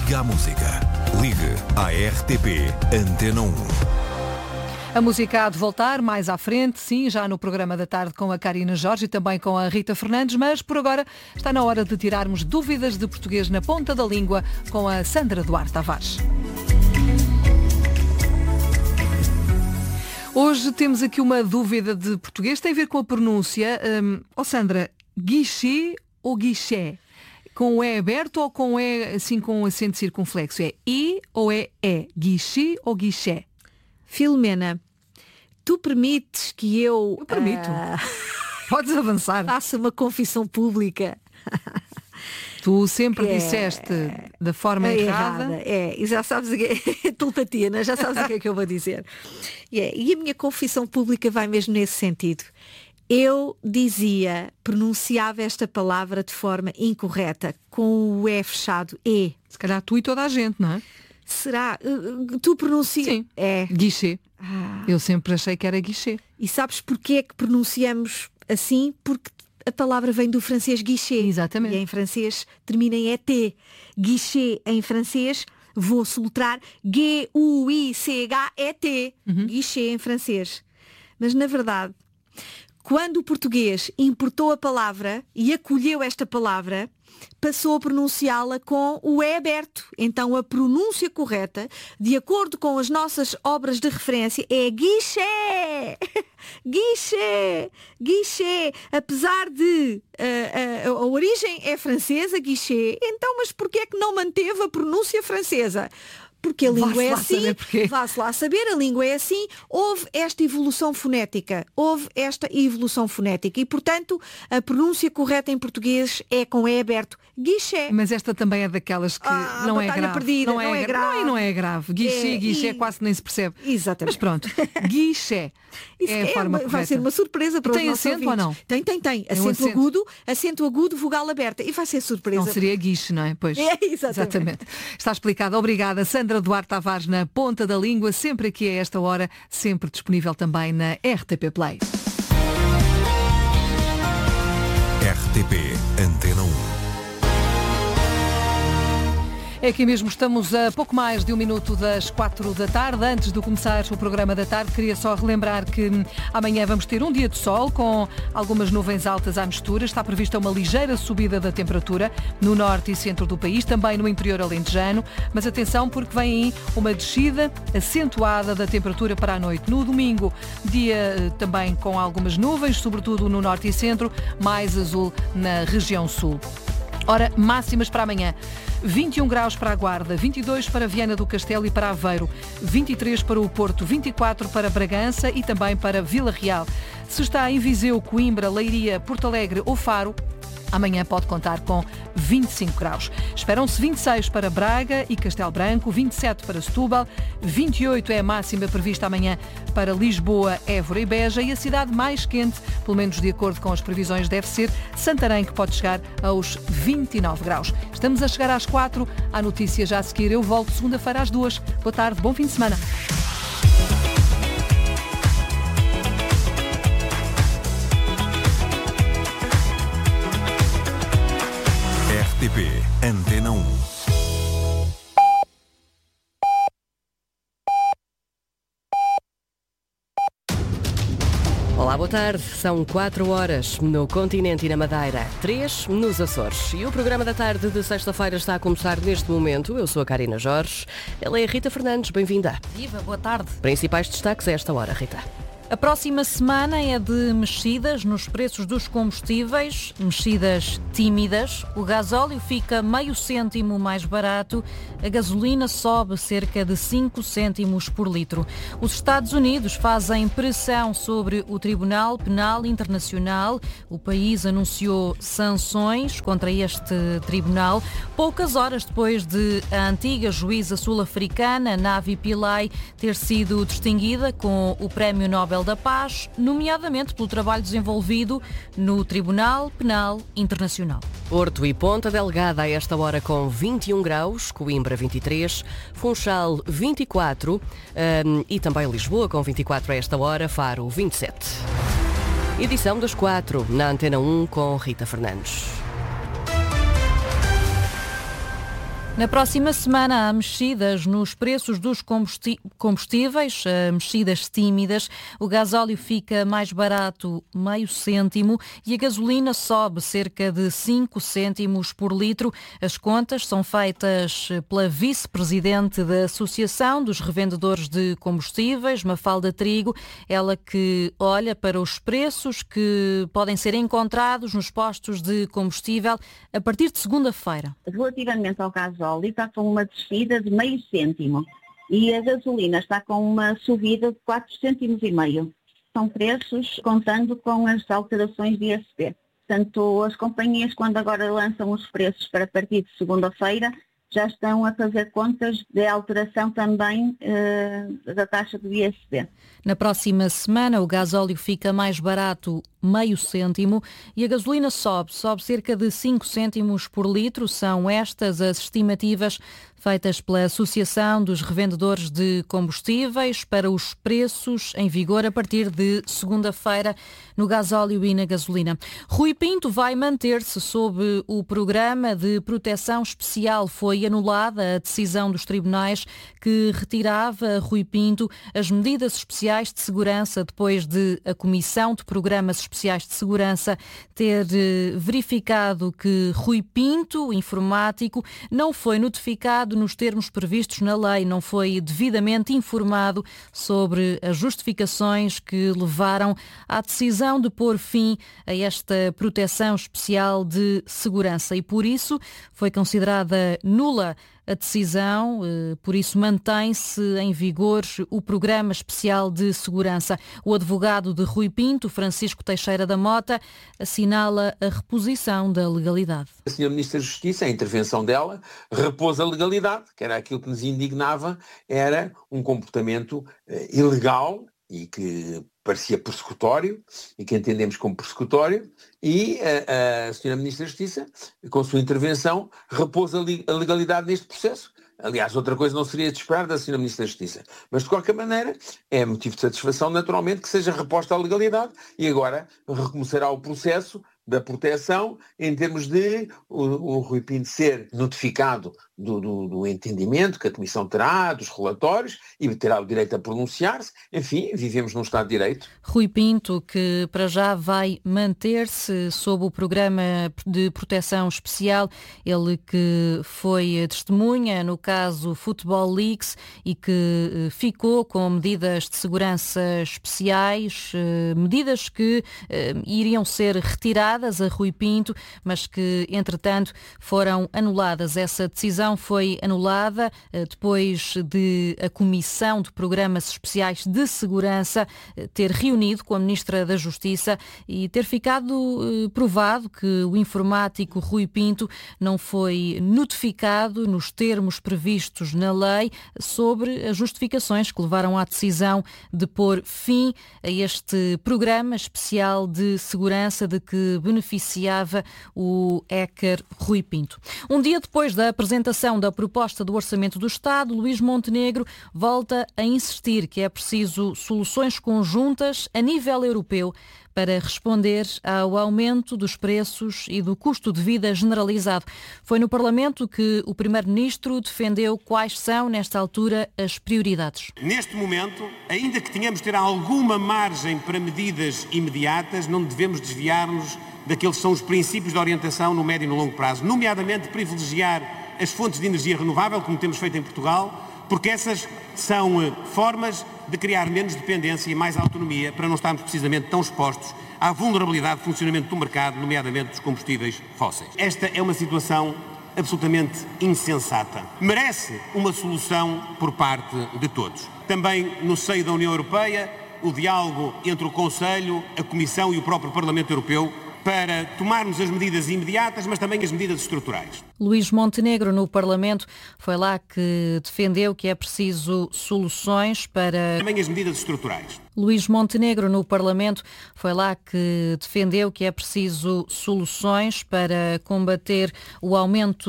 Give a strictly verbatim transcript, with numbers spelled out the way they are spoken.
Liga à música. Ligue à R T P Antena um. A música há de voltar mais à frente, sim, já no programa da tarde com a Karina Jorge e também com a Rita Fernandes, mas por agora está na hora de tirarmos dúvidas de português na ponta da língua com a Sandra Duarte Tavares. Hoje temos aqui uma dúvida de português, tem a ver com a pronúncia. Hum, oh Sandra, guichê ou guiché? Com o E aberto ou com o E assim com um acento circunflexo? É I ou é E? Guichê ou guiché? Filomena, tu permites que eu... Eu permito. Uh, Podes avançar. Faça uma confissão pública. Tu sempre é, disseste da forma é errada. errada. É, e já sabes o que é telepatia, já sabes o que é que eu vou dizer. É, e a minha confissão pública vai mesmo nesse sentido. Eu dizia, pronunciava esta palavra de forma incorreta, com o E fechado, E. Se calhar tu e toda a gente, não é? Será? Uh, tu pronuncias? Sim. É. Guichê. Ah. Eu sempre achei que era guichê. E sabes porquê é que pronunciamos assim? Porque a palavra vem do francês guichê. Exatamente. E em francês termina em E T. Guichê em francês, vou soletrar G U I C H E T. Uhum. Guichê em francês. Mas na verdade, quando o português importou a palavra e acolheu esta palavra, passou a pronunciá-la com o E aberto. Então a pronúncia correta, de acordo com as nossas obras de referência, é guichê. Guichê. Guichê. Apesar de uh, uh, a origem é francesa, guichê, então mas porquê é que não manteve a pronúncia francesa? Porque a língua é assim, vá-se lá saber, a língua é assim, houve esta evolução fonética, houve esta evolução fonética e, portanto, a pronúncia correta em português é com E aberto, guichê. Mas esta também é daquelas que ah, não, é grave. Perdida, não, não, é é grave. Não é, não é grave. Guichê, é, guichê e... quase nem se percebe. Exatamente. Mas pronto, guichê Isso é a é forma uma, correta. Vai ser uma surpresa para tem os nossos acento ouvintes. ou não? Tem, tem, tem. É um Acento, acento agudo, acento agudo, vogal aberta. E vai ser surpresa. Não seria guiche, não é? Pois. É, exatamente. exatamente. Está explicado. Obrigada, Sandra Duarte Tavares, na ponta da língua, sempre aqui a esta hora, sempre disponível também na R T P Play. R T P Antena um. É aqui mesmo, estamos a pouco mais de um minuto das quatro da tarde. Antes de começar o programa da tarde, queria só relembrar que amanhã vamos ter um dia de sol com algumas nuvens altas à mistura. Está prevista uma ligeira subida da temperatura no norte e centro do país, também no interior alentejano. Mas atenção, porque vem aí uma descida acentuada da temperatura para a noite. No domingo, dia também com algumas nuvens, sobretudo no norte e centro, mais azul na região sul. Ora, máximas para amanhã. vinte e um graus para a Guarda, vinte e dois para Viana do Castelo e para Aveiro, vinte e três para o Porto, vinte e quatro para Bragança e também para Vila Real. Se está em Viseu, Coimbra, Leiria, Porto Alegre ou Faro, amanhã pode contar com vinte e cinco graus. Esperam-se vinte e seis para Braga e Castelo Branco, vinte e sete para Setúbal, vinte e oito é a máxima prevista amanhã para Lisboa, Évora e Beja e a cidade mais quente, pelo menos de acordo com as previsões, deve ser Santarém, que pode chegar aos vinte e nove graus. Estamos a chegar às quatro, a notícia já a seguir. Eu volto segunda-feira às duas. Boa tarde, bom fim de semana. R T P Antena um. Olá, boa tarde. São quatro horas no continente e na Madeira, três nos Açores. E o programa da tarde de sexta-feira está a começar neste momento. Eu sou a Karina Jorge. Ela é a Rita Fernandes. Bem-vinda. Viva, boa tarde. Principais destaques a esta hora, Rita. A próxima semana é de mexidas nos preços dos combustíveis, mexidas tímidas. O gasóleo fica meio cêntimo mais barato, a gasolina sobe cerca de cinco cêntimos por litro. Os Estados Unidos fazem pressão sobre o Tribunal Penal Internacional. O país anunciou sanções contra este tribunal, poucas horas depois de a antiga juíza sul-africana, Navi Pillay, ter sido distinguida com o Prémio Nobel da Paz, nomeadamente pelo trabalho desenvolvido no Tribunal Penal Internacional. Porto e Ponta Delgada a esta hora com vinte e um graus, Coimbra vinte e três, Funchal vinte e quatro um, e também Lisboa com vinte e quatro a esta hora, Faro vinte e sete. Edição das quatro na Antena um com Rita Fernandes. Na próxima semana há mexidas nos preços dos combustíveis, mexidas tímidas. O gasóleo fica mais barato meio cêntimo e a gasolina sobe cerca de cinco cêntimos por litro. As contas são feitas pela vice-presidente da Associação dos Revendedores de Combustíveis, Mafalda Trigo, ela que olha para os preços que podem ser encontrados nos postos de combustível a partir de segunda-feira. Relativamente ao gasóleo, está com uma descida de meio cêntimo e a gasolina está com uma subida de quatro cêntimos e meio. São preços contando com as alterações de I S P. Portanto, as companhias, quando agora lançam os preços para a partir de segunda-feira, já estão a fazer contas de alteração também eh, da taxa do I S P. Na próxima semana o gasóleo fica mais barato meio cêntimo e a gasolina sobe, sobe cerca de cinco cêntimos por litro. São estas as estimativas feitas pela Associação dos Revendedores de Combustíveis para os preços em vigor a partir de segunda-feira no gasóleo e na gasolina. Rui Pinto vai manter-se sob o programa de proteção especial. Foi anulada a decisão dos tribunais que retirava a Rui Pinto as medidas especiais de segurança depois de a Comissão de Programas Especiais de Segurança ter verificado que Rui Pinto, informático, não foi notificado nos termos previstos na lei, não foi devidamente informado sobre as justificações que levaram à decisão de pôr fim a esta proteção especial de segurança e por isso foi considerada nula a decisão, por isso mantém-se em vigor o Programa Especial de Segurança. O advogado de Rui Pinto, Francisco Teixeira da Mota, assinala a reposição da legalidade. A senhora Ministra da Justiça, a intervenção dela, repôs a legalidade, que era aquilo que nos indignava, era um comportamento eh, ilegal e que parecia persecutório e que entendemos como persecutório e a, a senhora Ministra da Justiça, com a sua intervenção, repôs a, li, a legalidade neste processo. Aliás, outra coisa não seria de esperar da senhora Ministra da Justiça. Mas, de qualquer maneira, é motivo de satisfação, naturalmente, que seja reposta a legalidade e agora recomeçará o processo da proteção em termos de o, o Rui Pinto ser notificado do, do, do entendimento que a Comissão terá, dos relatórios, e terá o direito a pronunciar-se. Enfim, vivemos num Estado de Direito. Rui Pinto, que para já vai manter-se sob o Programa de Proteção Especial, ele que foi testemunha no caso Football Leaks e que ficou com medidas de segurança especiais, medidas que iriam ser retiradas a Rui Pinto, mas que, entretanto, foram anuladas. Essa decisão foi anulada depois de a Comissão de Programas Especiais de Segurança ter reunido com a Ministra da Justiça e ter ficado eh, provado que o informático Rui Pinto não foi notificado nos termos previstos na lei sobre as justificações que levaram à decisão de pôr fim a este Programa Especial de Segurança de que beneficiava o hacker Rui Pinto. Um dia depois da apresentação da proposta do Orçamento do Estado, Luís Montenegro volta a insistir que é preciso soluções conjuntas a nível europeu para responder ao aumento dos preços e do custo de vida generalizado. Foi no Parlamento que o Primeiro-Ministro defendeu quais são, nesta altura, as prioridades. Neste momento, ainda que tenhamos de ter alguma margem para medidas imediatas, não devemos desviar-nos daqueles que são os princípios de orientação no médio e no longo prazo, nomeadamente privilegiar as fontes de energia renovável, como temos feito em Portugal, porque essas são formas de criar menos dependência e mais autonomia para não estarmos precisamente tão expostos à vulnerabilidade de funcionamento do mercado, nomeadamente dos combustíveis fósseis. Esta é uma situação absolutamente insensata. Merece uma solução por parte de todos. Também no seio da União Europeia, o diálogo entre o Conselho, a Comissão e o próprio Parlamento Europeu para tomarmos as medidas imediatas, mas também as medidas estruturais. Luís Montenegro, no Parlamento, foi lá que defendeu que é preciso soluções para... Também as medidas estruturais. Luís Montenegro, no Parlamento, foi lá que defendeu que é preciso soluções para combater o aumento